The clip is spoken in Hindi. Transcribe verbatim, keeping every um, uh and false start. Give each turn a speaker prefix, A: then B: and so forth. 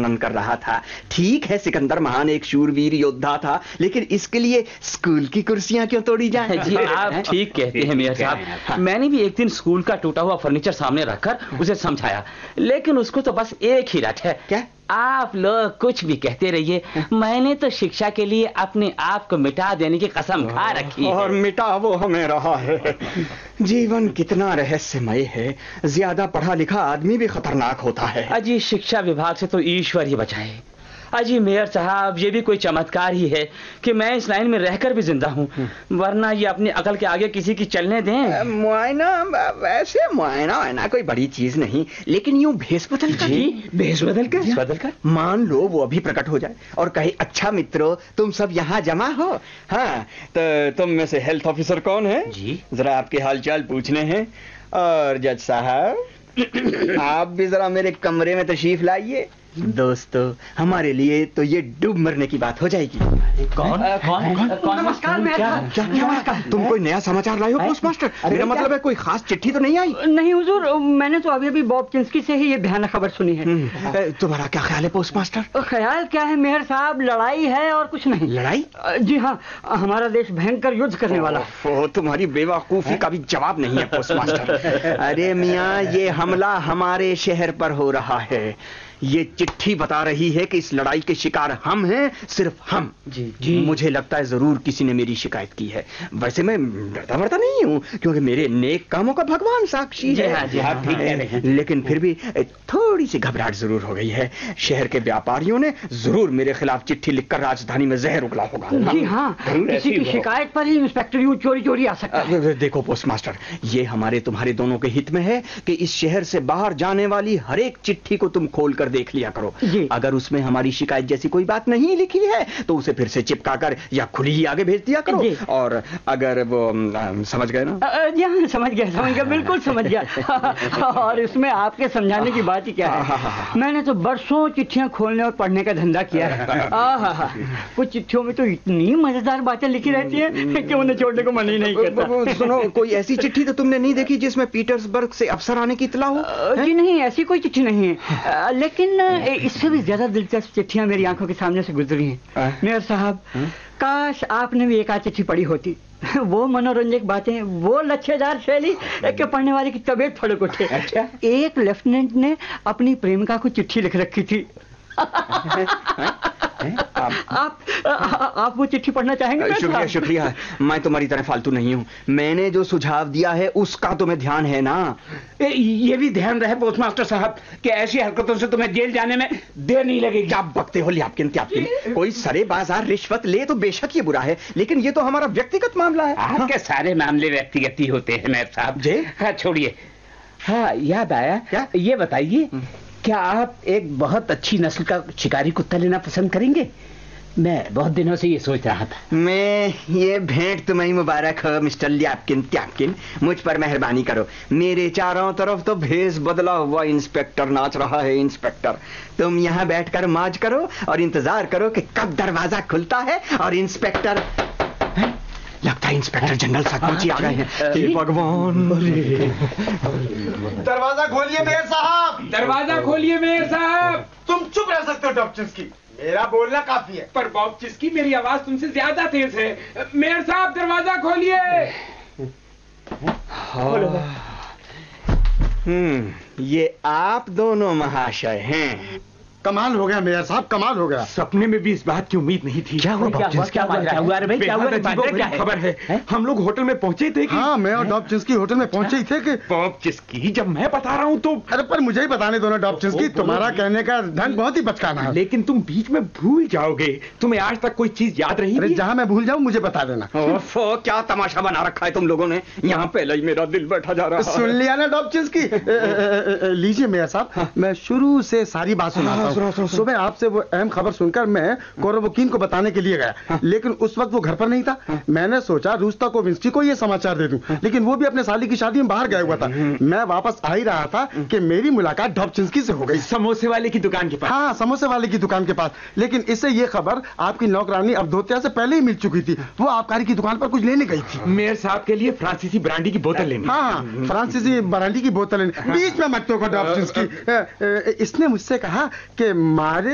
A: वर्णन कर रहा था। ठीक है, सिकंदर महान एक शूरवीर योद्धा था, लेकिन इसके लिए स्कूल की कुर्सियां क्यों तोड़ी जाए?
B: जी आप ठीक कहते हैं मेयर साहब। मैंने भी एक दिन स्कूल का टूटा हुआ फर्नीचर सामने रखकर उसे समझाया, लेकिन उसको तो बस एक ही रट है।
A: क्या?
B: आप लोग कुछ भी कहते रहिए, मैंने तो शिक्षा के लिए अपने आप को मिटा देने की कसम खा रखी है।
A: और मिटा वो हमें रहा है। जीवन कितना रहस्यमय है, ज्यादा पढ़ा लिखा आदमी भी खतरनाक होता है।
B: अजी शिक्षा विभाग से तो ईश्वर ही बचाए। अजी मेयर साहब, ये भी कोई चमत्कार ही है कि मैं इस लाइन में रहकर भी जिंदा हूँ, वरना ये अपनी अकल के आगे किसी की चलने दें।
A: मुआयना, वैसे मुआयना वायना कोई बड़ी चीज नहीं, लेकिन यूं भेस बदल कर।
B: जी
A: भेस बदल कर
B: बदल कर
A: मान लो वो अभी प्रकट हो जाए और कहे, अच्छा मित्रों तुम सब यहाँ जमा हो। हाँ, तो तुम में से हेल्थ ऑफिसर कौन है?
B: जी
A: जरा आपके हालचाल पूछने हैं। और जज साहब आप भी जरा मेरे कमरे में तशरीफ लाइए। दोस्तों, हमारे लिए तो ये डूब मरने की बात हो जाएगी।
B: कौन कौन कौन?
C: नमस्कार मेयर साहब।
A: क्या नमस्कार? तुम कोई नया समाचार लाए हो पोस्ट मास्टर? मेरा मतलब है कोई खास चिट्ठी तो नहीं आई?
C: नहीं हुजूर, मैंने तो अभी अभी बॉब चिंस्की से ही ये भयानक खबर सुनी है।
A: तुम्हारा क्या ख्याल है पोस्ट मास्टर?
C: ख्याल क्या है मेयर साहब, लड़ाई है और कुछ नहीं।
A: लड़ाई?
C: जी हाँ, हमारा देश भयंकर युद्ध करने वाला है।
A: ओ, तुम्हारी बेवकूफी का भी जवाब नहीं है पोस्ट मास्टर। अरे मियाँ, ये हमला हमारे शहर पर हो रहा है। ये चिट्ठी बता रही है कि इस लड़ाई के शिकार हम हैं, सिर्फ हम।
B: जी जी
A: मुझे लगता है जरूर किसी ने मेरी शिकायत की है। वैसे मैं डरता मरता नहीं हूँ, क्योंकि मेरे नेक कामों का भगवान साक्षी
B: जी
A: है।
B: हाँ, जी हाँ, ठीक कह रहे हैं।
A: लेकिन फिर भी थोड़ी सी घबराहट जरूर हो गई है। शहर के व्यापारियों ने जरूर मेरे खिलाफ चिट्ठी लिखकर राजधानी में जहर उगला होगा।
C: जी हाँ, किसी की शिकायत पर ही इंस्पेक्टर यूं चोरी चोरी आ सकता है।
A: देखो पोस्ट मास्टर, ये हमारे तुम्हारे दोनों के हित में है कि इस शहर से बाहर जाने वाली हर एक चिट्ठी को तुम खोल कर देख लिया करो। अगर उसमें हमारी शिकायत जैसी कोई बात नहीं लिखी है तो उसे फिर से चिपका कर या खुली ही आगे भेज दिया करो। और अगर वो आ, समझ गए ना?
C: जी हाँ, समझ गया समझ गया बिल्कुल समझ गया। और इसमें आपके समझाने की बात ही क्या है, मैंने तो बरसों चिट्ठियां खोलने और पढ़ने का धंधा किया है। आहा, कुछ चिट्ठियों में तो इतनी मजेदार बातें लिखी रहती हैं कि उन्हें छोड़ने को मन ही नहीं करता।
A: सुनो, कोई ऐसी चिट्ठी तो तुमने नहीं देखी जिसमें पीटर्सबर्ग से अफसर आने की इत्तला हो?
C: जी नहीं, ऐसी कोई चिट्ठी नहीं है, लेकिन इससे भी ज्यादा दिलचस्प चिट्ठियां मेरी आंखों के सामने से गुजरी हैं। मेयर साहब, काश आपने भी एक आध चिट्ठी पढ़ी होती। वो मनोरंजक बातें, वो लच्छेदार शैली के पढ़ने वाले की तबीयत फड़क उठे।
A: अच्छा?
C: एक लेफ्टिनेंट ने अपनी प्रेमिका को चिट्ठी लिख रखी थी। आप आप, आप वो चिट्ठी पढ़ना चाहेंगे?
A: शुक्रिया शुक्रिया, मैं तुम्हारी तरह फालतू नहीं हूँ। मैंने जो सुझाव दिया है उसका तुम्हें ध्यान है ना?
D: ये भी ध्यान रहे पोस्ट मास्टर साहब कि ऐसी हरकतों से तुम्हें जेल जाने में देर नहीं लगेगी।
A: क्या बकते हो ल्यापकिन त्यापकिन? कोई सरे बाजार रिश्वत ले तो बेशक ये बुरा है, लेकिन ये तो हमारा व्यक्तिगत मामला है।
D: आपके सारे मामले व्यक्तिगत ही होते हैं मेयर साहब जी। हाँ छोड़िए। हाँ याद आया, क्या ये बताइए, क्या आप एक बहुत अच्छी नस्ल का शिकारी कुत्ता लेना पसंद करेंगे? मैं बहुत दिनों से ये सोच रहा था।
A: मैं ये भेंट तुम्हें मुबारक हो मिस्टर ल्यापकिन त्यापकिन, मुझ पर मेहरबानी करो। मेरे चारों तरफ तो भेष बदला हुआ इंस्पेक्टर नाच रहा है। इंस्पेक्टर, तुम यहाँ बैठकर मौज करो और इंतजार करो कि कब दरवाजा खुलता है और इंस्पेक्टर है? लगता है इंस्पेक्टर जनरल सचमुच ही आ गए हैं। हे भगवान!
E: दरवाजा खोलिए मेयर साहब।
D: दरवाजा खोलिए मेयर साहब।
E: तुम चुप रह सकते हो डॉब चिंस्की, मेरा बोलना काफी है।
D: पर बॉब चिंस्की, मेरी आवाज तुमसे ज्यादा तेज है। मेयर साहब दरवाजा खोलिए।
A: हम्म, ये आप दोनों महाशय हैं।
E: कमाल हो गया मेयर साहब, कमाल हो गया।
D: सपने में भी इस बात की उम्मीद नहीं थी।
B: क्या हुआ? क्या हुआ? क्या हुआ? क्या हुआ?
D: खबर है, हम लोग होटल में पहुंचे थे कि...
E: हाँ, मैं और डॉब चिंस्की होटल में पहुंचे ही थे कि...
D: बॉब चिंस्की, जब मैं बता रहा हूँ तो...
E: अरे पर मुझे ही बताने दो ना डॉब चिंस्की, तुम्हारा कहने का ढंग बहुत ही बचकाना है।
D: लेकिन तुम बीच में भूल जाओगे। तुम्हें आज तक कोई चीज याद रही?
E: अरे जहाँ मैं भूल जाऊँ मुझे बता देना।
A: ओफो, क्या तमाशा बना रखा है तुम लोगों ने। यहाँ पहले ही मेरा दिल बैठा जा रहा है।
E: सुन लिया ना डॉब चिंस्की? लीजिए मेयर साहब, मैं शुरू से सारी बात सुनाता हूँ। सुबह आप से वो अहम खबर सुनकर मैं कोरोवोकिन को बताने के लिए गया, लेकिन उस वक्त वो घर पर नहीं था। मैंने सोचा रूस्ताकोविंस्की को ये समाचार दे दूं, लेकिन वो भी अपने साली की शादी में बाहर गया हुआ था। मैं वापस आ ही रहा था कि मेरी मुलाकात डॉब चिंस्की से हो गई।
D: समोसे वाले की दुकान के पास?
E: हाँ, समोसे वाले की दुकान के पास। लेकिन इससे ये खबर आपकी नौकरानी अवधोत्या से पहले ही मिल चुकी थी। वो आबकारी की दुकान पर कुछ लेने गई थी।
D: मेयर साहब के लिए फ्रांसीसी ब्रांडी की बोतल लेनी।
E: हाँ, फ्रांसीसी ब्रांडी की बोतल लेनी। बीच में मत टोको डॉब चिंस्की। इसने मुझसे कहा कि मारे